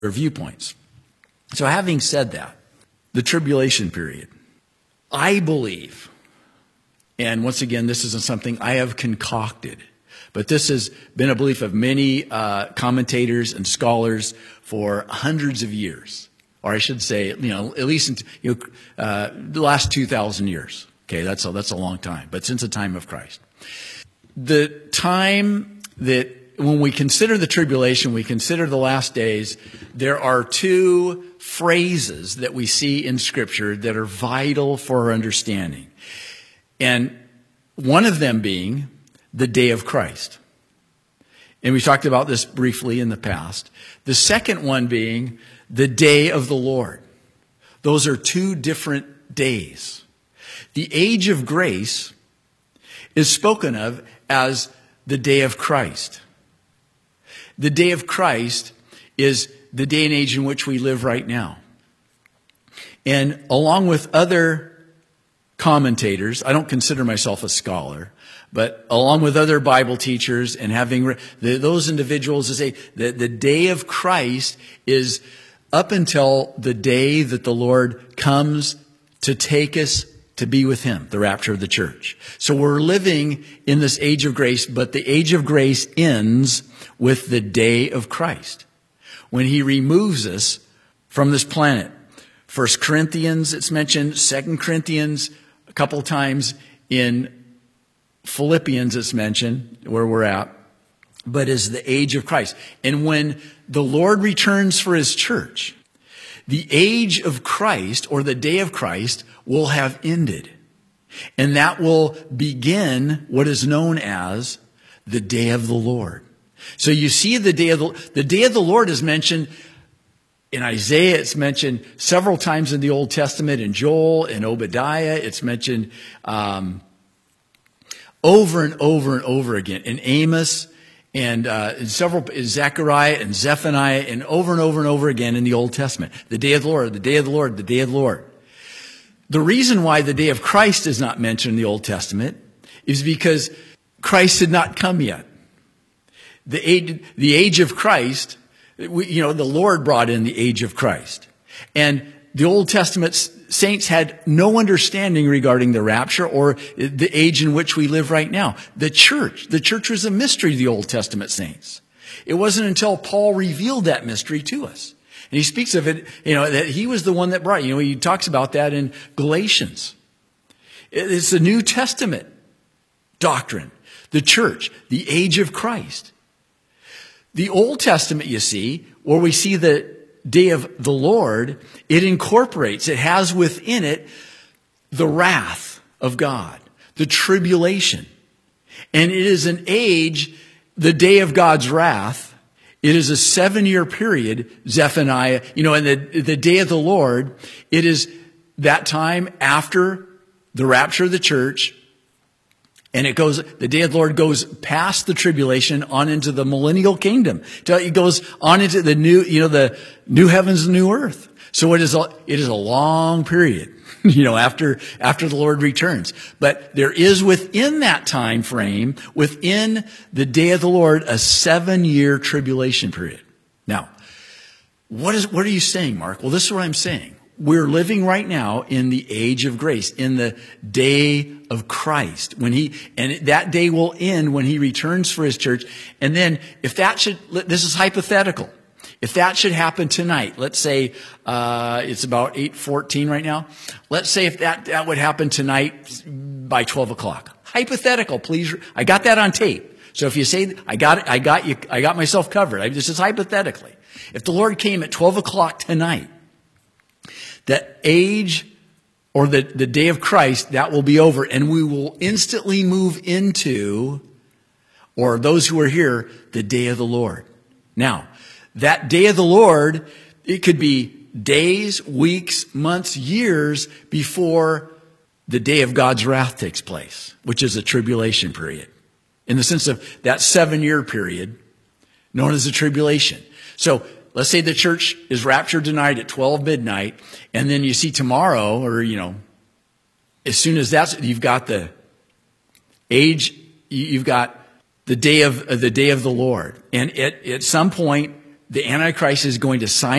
viewpoints. So having said that, the tribulation period, I believe, and once again, this isn't something I have concocted, but this has been a belief of many commentators and scholars for hundreds of years, or I should say, at least the last 2,000 years. Okay, that's a long time, but since the time of Christ. The time that when we consider the tribulation, we consider the last days, there are two phrases that we see in Scripture that are vital for our understanding. And one of them being the day of Christ. And we talked about this briefly in the past. The second one being the day of the Lord. Those are two different days. The age of grace is spoken of as the day of Christ. The day of Christ is the day and age in which we live right now. And along with other commentators, I don't consider myself a scholar, but along with other Bible teachers and having those individuals that say that the day of Christ is up until the day that the Lord comes to take us to be with him, the rapture of the church. So we're living in this age of grace, but the age of grace ends with the day of Christ, when he removes us from this planet. 1 Corinthians, it's mentioned, 2 Corinthians, a couple times in Philippians, it's mentioned, where we're at, but is the age of Christ. And when the Lord returns for his church, the age of Christ, or the day of Christ, will have ended. And that will begin what is known as the day of the Lord. So you see the day of the Lord is mentioned in Isaiah. It's mentioned several times in the Old Testament, in Joel, in Obadiah. It's mentioned over and over and over again in Amos, and in Zechariah and Zephaniah, and over again in the Old Testament. The day of the Lord, the day of the Lord, the day of the Lord. The reason why the day of Christ is not mentioned in the Old Testament is because Christ had not come yet. The age of Christ, the Lord brought in the age of Christ. And the Old Testament saints had no understanding regarding the rapture or the age in which we live right now. The church was a mystery to the Old Testament saints. It wasn't until Paul revealed that mystery to us. And he speaks of it, that he was the one that brought it. He talks about that in Galatians. It's the New Testament doctrine. The church, the age of Christ. The Old Testament, you see, where we see the day of the Lord, it has within it the wrath of God, the tribulation. And it is an age, the day of God's wrath. It is a 7-year period, Zephaniah, and the day of the Lord, it is that time after the rapture of the church. And the day of the Lord goes past the tribulation on into the millennial kingdom. It goes on into the new heavens and new earth. So it is a long period, after the Lord returns. But there is within that time frame, within the day of the Lord, a 7-year tribulation period. Now, what are you saying, Mark? Well, this is what I'm saying. We're living right now in the age of grace, in the day of Christ, and that day will end when he returns for his church. And then this is hypothetical. If that should happen tonight, let's say, it's about 8:14 right now. Let's say if that would happen tonight by 12 o'clock. Hypothetical, please. I got that on tape. So if you say, I got myself covered. This is hypothetically. If the Lord came at 12 o'clock tonight, that age or the day of Christ, that will be over, and we will instantly move into, or those who are here, the day of the Lord. Now, that day of the Lord, it could be days, weeks, months, years before the day of God's wrath takes place, which is a tribulation period, in the sense of that 7-year period known as the tribulation. So let's say the church is raptured tonight at 12 midnight, and then you see tomorrow, or, as soon as you've got the age, you've got the day of the Lord. And at some point the Antichrist is going to sign